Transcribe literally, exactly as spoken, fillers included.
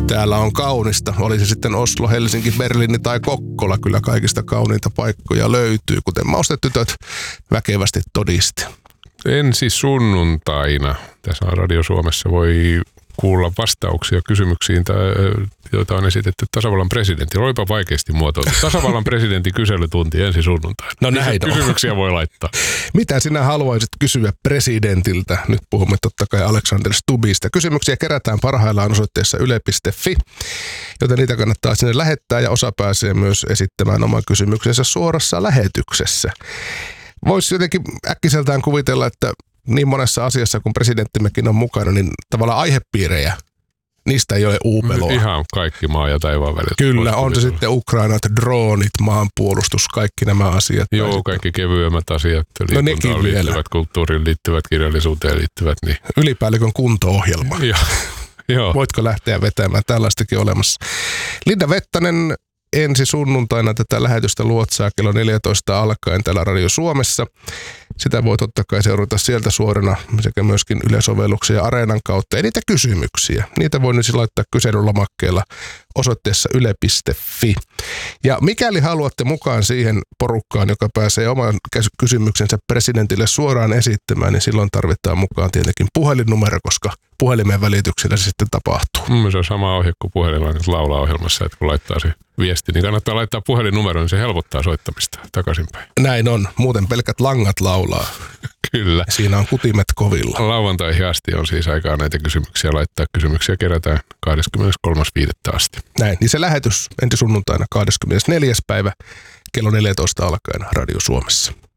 Täällä on kaunista. Oli se sitten Oslo, Helsinki, Berliini tai Kokkola. Kyllä kaikista kauniita paikkoja löytyy, kuten maustetytöt väkevästi todisti. Ensi sunnuntaina tässä Radio Suomessa voi kuulla vastauksia kysymyksiin, joita on esitetty tasavallan presidentille. Olipa vaikeasti muotoiltu. Tasavallan presidentin kyselytunti ensi sunnuntaina. No näin on. Kysymyksiä voi laittaa. Mitä sinä haluaisit kysyä presidentiltä? Nyt puhumme totta kai Alexander Stubbista. Kysymyksiä kerätään parhaillaan osoitteessa yle piste fi, joten niitä kannattaa sinne lähettää ja osa pääsee myös esittämään oman kysymyksensä suorassa lähetyksessä. Voisi jotenkin äkkiseltään kuvitella, että niin monessa asiassa, kun presidenttimmekin on mukana, niin tavallaan aihepiirejä, niistä ei ole uupeloa. Ihan kaikki maa ja taivaan välit. Kyllä, on se sitten Ukrainat, droonit, maanpuolustus, kaikki nämä asiat. Joo, sitten kaikki kevyemmät asiat, no liikuntaan liittyvät, vielä. Kulttuuriin liittyvät, kirjallisuuteen liittyvät. Niin. Ylipäällikön kunto-ohjelma. Joo. Voitko lähteä vetämään? Tällaistakin olemassa. Linda Vettanen ensi sunnuntaina tätä lähetystä luotsaa kello neljätoista alkaen täällä Radio Suomessa. Sitä voi totta kai seurata sieltä suorana sekä myöskin Yle-sovelluksen ja Areenan kautta. Ja niitä kysymyksiä, niitä voi nyt laittaa kyselylomakkeella osoitteessa yle piste fi. Ja mikäli haluatte mukaan siihen porukkaan, joka pääsee oman kysymyksensä presidentille suoraan esittämään, niin silloin tarvitaan mukaan tietenkin puhelinnumero, koska puhelimen välityksellä se sitten tapahtuu. Mm, se on sama ohje kuin puhelimella laulaa ohjelmassa, että kun laittaa se viesti, niin kannattaa laittaa puhelinnumero, niin se helpottaa soittamista takaisinpäin. Näin on. Muuten pelkät langat laulaa. Kyllä. Siinä on kutimet kovilla. Lauantaihin asti on siis aikaa näitä kysymyksiä laittaa. Kysymyksiä kerätään kahdeskymmeneskolmas viidettä asti. Näin. Niin se lähetys ensi sunnuntaina kahdeskymmenesneljäs päivä kello neljätoista alkaen Radio Suomessa.